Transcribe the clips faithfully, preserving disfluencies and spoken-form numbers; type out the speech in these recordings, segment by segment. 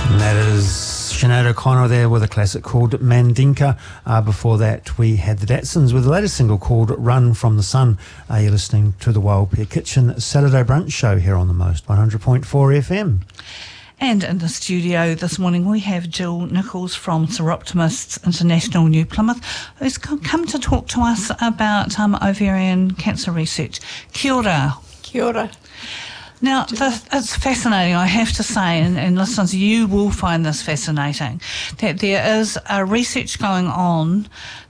And that is Sinead O'Connor there with a classic called Mandinka. Uh, before that, we had the Datsuns with the latest single called Run From The Sun. Uh, you're listening to the Wild Pear Kitchen Saturday Brunch Show here on the Most one hundred point four F M. And in the studio this morning we have Jill Nichols from Seroptimists International New Plymouth, who's come to talk to us about um, ovarian cancer research. Kia ora. Kia ora. Now, the, it's fascinating, I have to say, and, and listeners, you will find this fascinating, that there is a research going on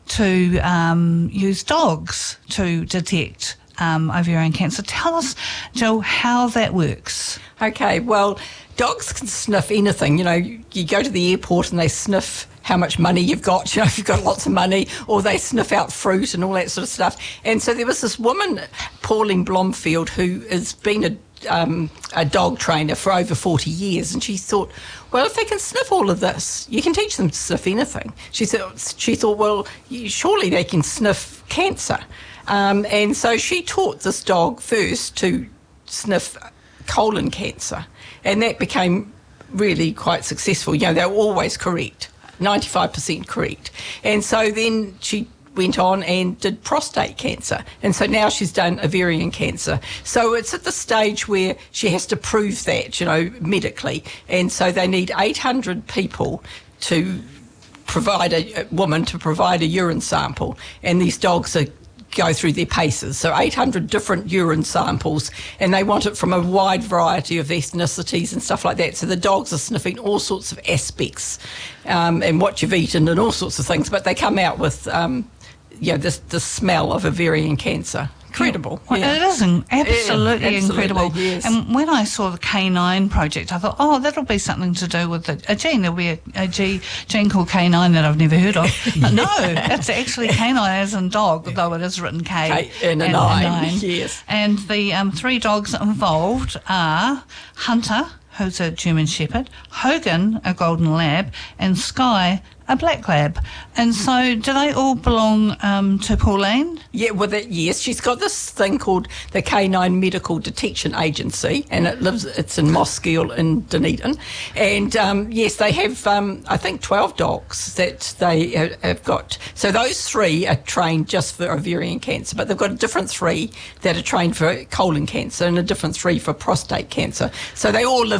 to um, use dogs to detect um, ovarian cancer. Tell us, Jill, how that works. Okay, well, dogs can sniff anything. You know, you, you go to the airport and they sniff how much money you've got, you know, if you've got lots of money, or they sniff out fruit and all that sort of stuff. And so there was this woman, Pauline Blomfield, who has been a Um, a dog trainer for over forty years, and she thought, well, if they can sniff all of this, you can teach them to sniff anything. She thought, she thought, well, you, surely they can sniff cancer. Um, and so she taught this dog first to sniff colon cancer, and that became really quite successful. You know, they were always correct, ninety-five percent correct. And so then she went on and did prostate cancer, and so now she's done ovarian cancer. So it's at the stage where she has to prove that, you know, medically, and so they need eight hundred people to provide a, a woman to provide a urine sample, and these dogs are go through their paces, so eight hundred different urine samples, and they want it from a wide variety of ethnicities and stuff like that. So the dogs are sniffing all sorts of aspects um, and what you've eaten and all sorts of things, but they come out with um, you know, this the smell of ovarian cancer. Incredible. Well, yeah. It is an absolutely, yeah, absolutely incredible. Yes. And when I saw the K nine project, I thought, oh, that'll be something to do with the, a gene. There'll be a, a G, gene called K nine that I've never heard of. But no, it's actually K nine as in dog, though it is written K, K and a and nine. A nine. Yes. And the um, three dogs involved are Hunter, who's a German Shepherd, Hogan, a Golden Lab, and Sky, a Black Lab. And so do they all belong um, to Pauline? Yeah, well, that, yes, she's got this thing called the K nine Medical Detection Agency, and it lives. It's in Moskiel in Dunedin, and um, yes, they have um, I think twelve dogs that they have, have got. So those three are trained just for ovarian cancer, but they've got a different three that are trained for colon cancer and a different three for prostate cancer. So they all live